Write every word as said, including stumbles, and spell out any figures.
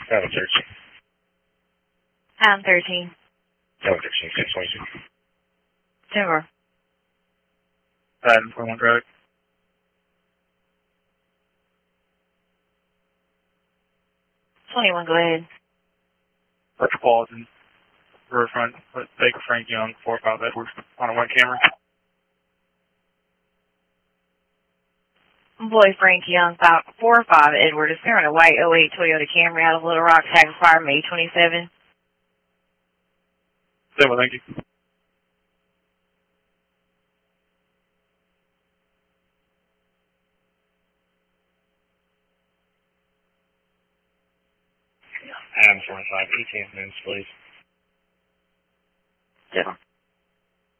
Seven thirteen. Item thirteen. Seven thirteen. Six twenty two. Denver. Item twenty one Drag. Twenty-one. Go ahead. Metropolitan Riverfront with Baker Frank Young, four five Edwards on a one camera. Boy Frank Young, five, four five Edward, is there in a white oh eight Toyota Camry out of Little Rock, tag expired May twenty-seventh. Seven, thank you. Item forty-five. eighteen minutes, please. Denver.